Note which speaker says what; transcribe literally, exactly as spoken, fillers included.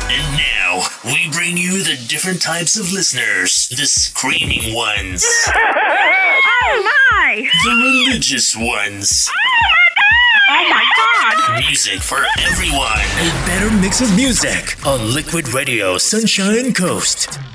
Speaker 1: And now, we bring you the different types of listeners. The screaming ones.
Speaker 2: Oh my!
Speaker 1: The religious ones.
Speaker 2: Oh my god!
Speaker 1: Music for everyone. A better mix of music on Liquid Radio Sunshine Coast.